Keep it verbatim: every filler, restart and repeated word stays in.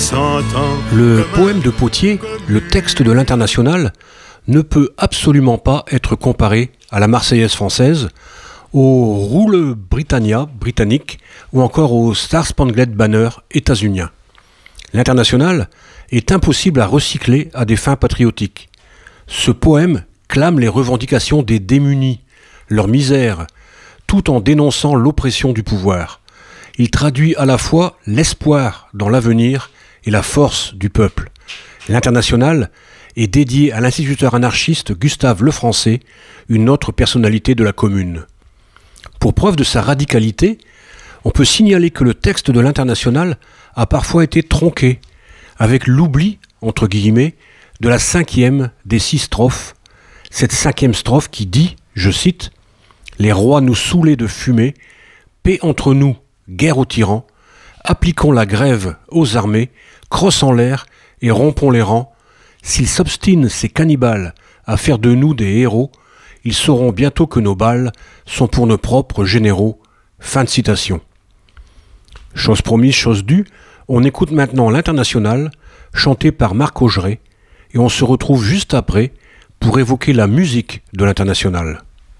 Le poème de Pottier, le texte de l'Internationale, ne peut absolument pas être comparé à la Marseillaise française, au Roule Britannia britannique ou encore au Star Spangled Banner états-unien. L'Internationale est impossible à recycler à des fins patriotiques. Ce poème clame les revendications des démunis, leur misère, tout en dénonçant l'oppression du pouvoir. Il traduit à la fois l'espoir dans l'avenir et la force du peuple. L'Internationale est dédié à l'instituteur anarchiste Gustave Lefrançais, une autre personnalité de la Commune. Pour preuve de sa radicalité, on peut signaler que le texte de l'Internationale a parfois été tronqué, avec l'oubli, entre guillemets, de la cinquième des six strophes, cette cinquième strophe qui dit, je cite, « Les rois nous saoulaient de fumée, paix entre nous, guerre aux tyrans, appliquons la grève aux armées, crossons l'air et rompons les rangs. S'ils s'obstinent, ces cannibales, à faire de nous des héros, ils sauront bientôt que nos balles sont pour nos propres généraux. » Fin de citation. Chose promise, chose due, on écoute maintenant l'Internationale, chanté par Marc Augeret, et on se retrouve juste après pour évoquer la musique de l'Internationale.